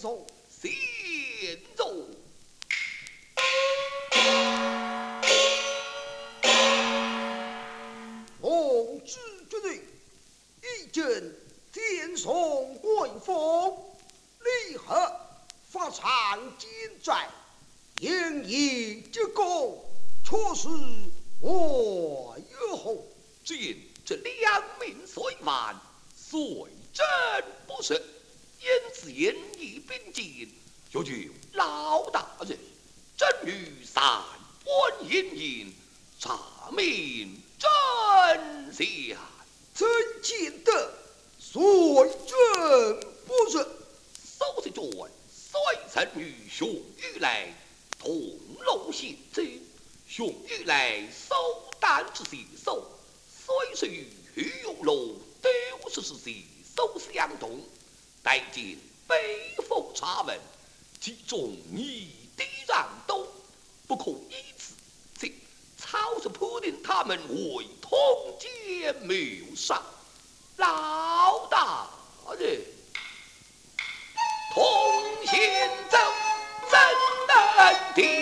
送。 先走。 奉旨决定，一阵天送贵风，立刻发长金寨，应以之功，确是我有后。 见这两名虽万，虽真不是，因此言义并进，要求老大人真于三官阴阴，查明真相。 真见得随朕不是。 苏世君虽曾与熊玉来同龙行之，熊玉来首单之携手，虽是与徐永龙都是携手相同，待见北风查问，其中一地让东，不可以此。即曹氏判定他们为通奸谋杀，老大人同行走，怎能敌？